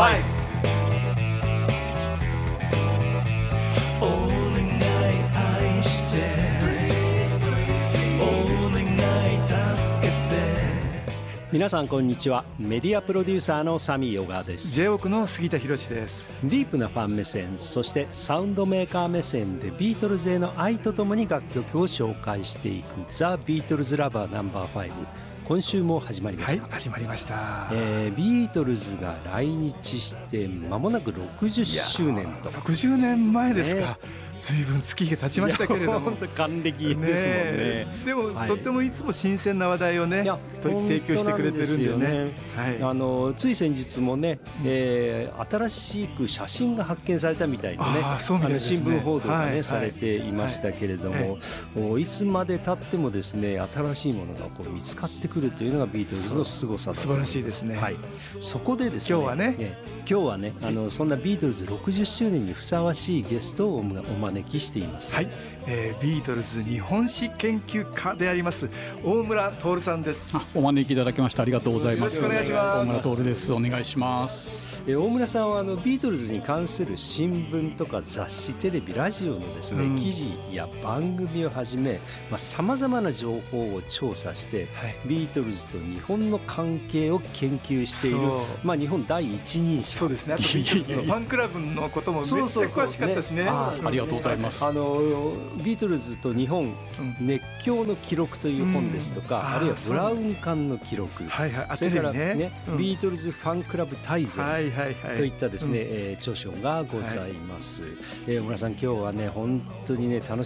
5 皆さんこんにちは。メディアプロデューサーのサミー小川です。 J−WOC の杉田博です。 ディープなファン目線、そしてサウンドメーカー目線でビートルズへの愛とともに楽曲を紹介していくザ・ビートルズラバーNo.5、今週も始まりました。 はい、始まりました。 ビートルズが来日して間もなく60周年と。 60年前ですか。随分月日が経ちましたけれども、 本当還暦ですもんね。 でも、とってもいつも新鮮な話題をね提供してくれてるんでね。 つい先日もね、新しく写真が発見されたみたいでね、新聞報道がね、されていましたけれども、いつまで経ってもですね新しいものがこう見つかってくるというのがビートルズの凄さだと思います。 素晴らしいですね。 そこでですね、今日はねそんなビートルズ60周年にふさわしいゲストをお招きしています。 ビートルズ日本史研究家であります大村徹さんです。 お招きいただきましてありがとうございます。 よろしくお願いします。 大村徹です。お願いします。 大村さんはビートルズに関する新聞とか雑誌、テレビ、ラジオのですね、記事や番組をはじめさまざまな情報を調査して、ビートルズと日本の関係を研究している、日本第一人者。 そうですね。あとビートルズのファンクラブのこともめっちゃ詳しかったしね。 ありがとうございます。 ビートルズと日本熱狂の記録という本ですとか、あるいはブラウン管の記録、それからねビートルズファンクラブ大全といったですね著書がございます。大村さん、今日はね本当にね楽